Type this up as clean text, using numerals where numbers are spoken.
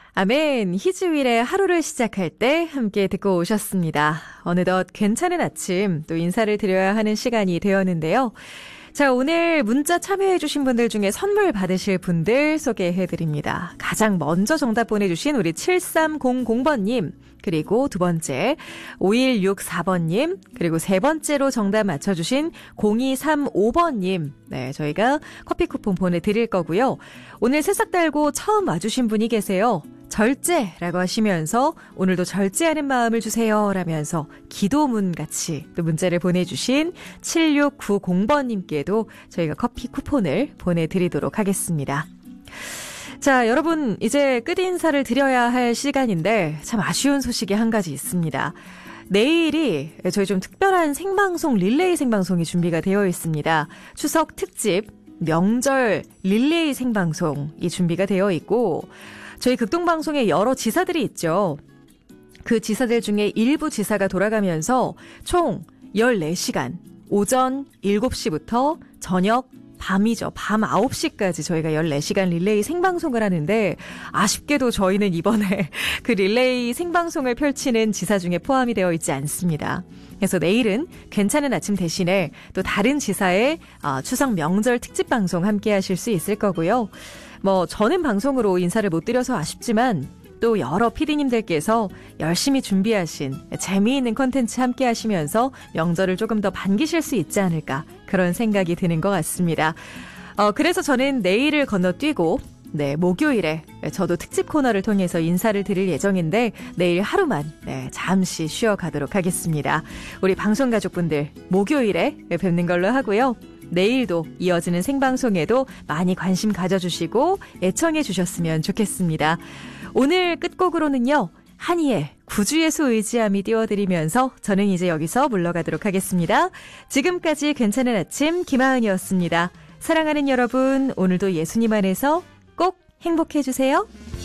아멘. 희주일의 하루를 시작할 때 함께 듣고 오셨습니다. 어느덧 괜찮은 아침 또 인사를 드려야 하는 시간이 되었는데요. 자, 오늘 문자 참여해주신 분들 중에 선물 받으실 분들 소개해드립니다. 가장 먼저 정답 보내주신 우리 7300번님, 그리고 두 번째 5164번님, 그리고 세 번째로 정답 맞춰주신 0235번님, 네, 저희가 커피 쿠폰 보내드릴 거고요. 오늘 새싹 달고 처음 와주신 분이 계세요. 절제라고 하시면서 오늘도 절제하는 마음을 주세요 라면서 기도문 같이 또 문자를 보내주신 7690번님께도 저희가 커피 쿠폰을 보내드리도록 하겠습니다. 자, 여러분 이제 끝 인사를 드려야 할 시간인데 참 아쉬운 소식이 한 가지 있습니다. 내일이 저희 좀 특별한 생방송 릴레이 생방송이 준비가 되어 있습니다. 추석 특집 명절 릴레이 생방송이 준비가 되어 있고 저희 극동방송에 여러 지사들이 있죠. 그 지사들 중에 일부 지사가 돌아가면서 총 14시간, 오전 7시부터 저녁 밤이죠. 밤 9시까지 저희가 14시간 릴레이 생방송을 하는데 아쉽게도 저희는 이번에 그 릴레이 생방송을 펼치는 지사 중에 포함이 되어 있지 않습니다. 그래서 내일은 괜찮은 아침 대신에 또 다른 지사의 추석 명절 특집 방송 함께 하실 수 있을 거고요. 저는 방송으로 인사를 못 드려서 아쉽지만 또 여러 PD님들께서 열심히 준비하신 재미있는 콘텐츠 함께 하시면서 명절을 조금 더 반기실 수 있지 않을까 그런 생각이 드는 것 같습니다. 그래서 저는 내일을 건너뛰고 목요일에 저도 특집 코너를 통해서 인사를 드릴 예정인데 내일 하루만 잠시 쉬어가도록 하겠습니다. 우리 방송가족분들 목요일에 뵙는 걸로 하고요. 내일도 이어지는 생방송에도 많이 관심 가져주시고 애청해 주셨으면 좋겠습니다. 오늘 끝곡으로는요. 한이의 구주예수 의지함이 띄워드리면서 저는 이제 여기서 물러가도록 하겠습니다. 지금까지 괜찮은 아침 김하은이었습니다. 사랑하는 여러분, 오늘도 예수님 안에서 꼭 행복해 주세요.